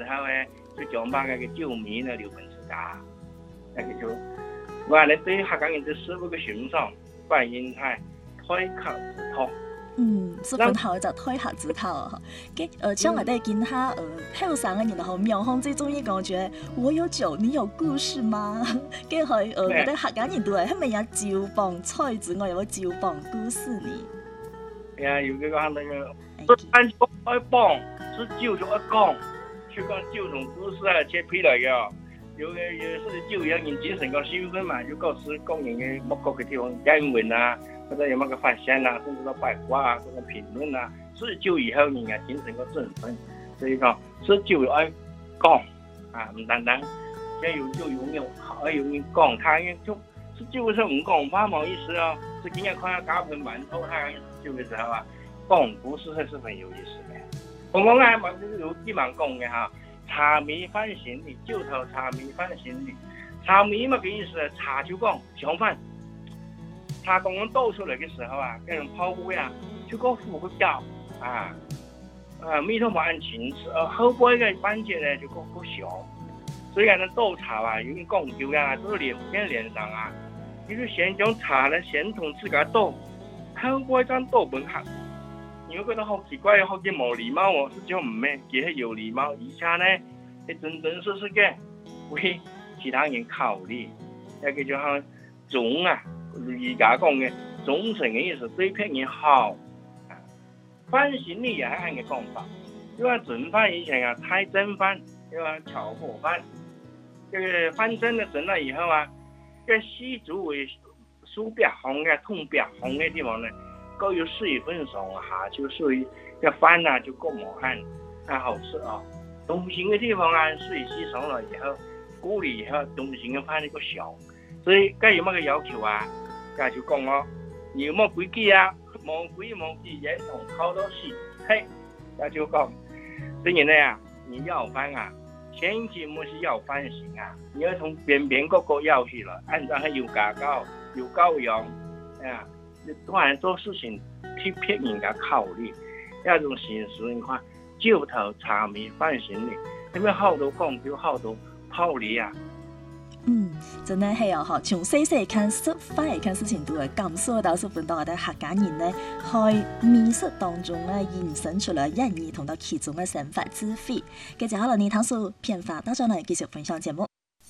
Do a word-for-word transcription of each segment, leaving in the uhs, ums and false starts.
候咧，就講翻嘅叫米呢留本自家，那個就話咧對客家人對食物嘅欣賞，反映喺推客之托。 嗯，十分好就推客之托啊！嘅誒，將來都見下誒後生嘅人後苗紅最中意講住，我有酒，你有故事嗎？跟住誒，我哋客家人都係係咪有照磅菜子，我有照磅故事呢？ 係啊，有幾個那個，按照一磅，是酒就一缸，就講酒種故事啊，切批來嘅。有嘅有是酒有人精神個興奮嘛，有個是講人嘅某個嘅地方人文啊。或者有乜個發現啊，甚至到八卦啊，嗰個評論啊，是酒以後人啊精神個振奮，所以講是酒要愛講啊，唔單單要有酒有用，還有人講，他就是酒是唔講話冇意思哦，是今日看下加盆饅頭，他酒嘅時候啊，講故事係十分有意思嘅。我講啊，冇就是有幾萬講嘅哈，茶米飯心理，酒頭茶米飯心理，茶米乜嘅意思？茶就講相反。茶剛剛倒出來嘅時候啊，跟人泡杯啊，就個苦個焦啊，啊米都冇按情吃，而後杯嘅番茄呢就個個香，所以講呢倒茶啊，有啲講究啊，都係連片連上啊，就是先將茶呢先同自家倒，後杯將倒本客，你會覺得好奇怪，好似冇禮貌哦，實際上唔咩，其實有禮貌，而且呢，係真真實實嘅為其他人考慮，一個就係種啊。而家講嘅忠誠嘅意思對別人好啊，飯心理也係按嘅講法。因為蒸飯以前啊，太蒸飯，因為炒火飯，這個飯蒸咗整咗以後啊，這細煮為酥比較紅嘅、通比較紅嘅地方呢，夠有水分上下，就屬於這飯啊就夠冇按啊好吃啊。中性嘅地方啊，水吸收了以後，過濾以後，中性嘅飯呢個香。所以該有乜個要求啊？該就講咯，你有冇規矩啊？冇規冇矩，嚴從靠到死。嘿，該就講，所以呢啊，你要飯啊，前期冇是要飯型啊，你要從邊邊各個要去了，按照係有家教、有教養啊，你當然做事情替別人家考慮，那種形式你看，酒頭茶米飯型的，因為好多講究，好多道理啊。 嗯，真係係啊！嗬，從細細看食飯嚟看事情，都會感受到十分多我哋客家人呢，喺美食當中呢，延伸出來人兒同到其中嘅生活智慧。跟住可能你睇數片花，到咗嚟繼續分享節目，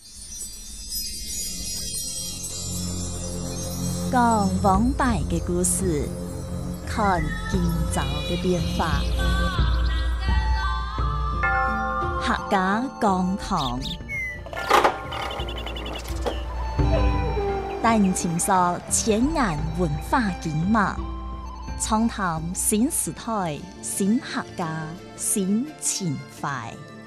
講往敗嘅故事，看今朝嘅變化，客家講堂。帶你尋索前沿文化景脈，暢談新時代、新客家、新情懷。